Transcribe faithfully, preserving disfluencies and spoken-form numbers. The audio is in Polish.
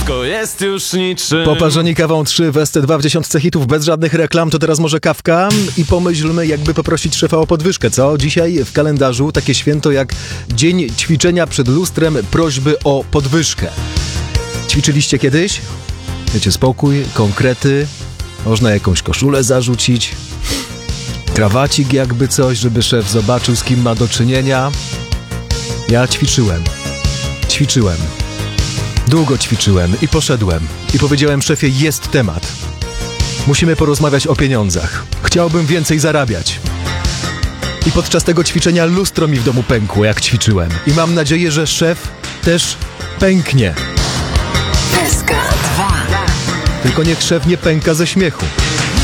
wszystko jest już niczym. Poparzeni kawą trzy w S T dwa w dziesiątce hitów bez żadnych reklam, to teraz może kawka i pomyślmy, jakby poprosić szefa o podwyżkę, co? Dzisiaj w kalendarzu takie święto jak Dzień Ćwiczenia przed lustrem, prośby o podwyżkę. Ćwiczyliście kiedyś? Wiecie, spokój, konkrety, można jakąś koszulę zarzucić, krawacik jakby coś, żeby szef zobaczył, z kim ma do czynienia. Ja ćwiczyłem. Ćwiczyłem. Długo ćwiczyłem i poszedłem. I powiedziałem szefie, jest temat. Musimy porozmawiać o pieniądzach. Chciałbym więcej zarabiać. I podczas tego ćwiczenia lustro mi w domu pękło, jak ćwiczyłem. I mam nadzieję, że szef też pęknie. S K dwa. Tylko niech szef nie pęka ze śmiechu.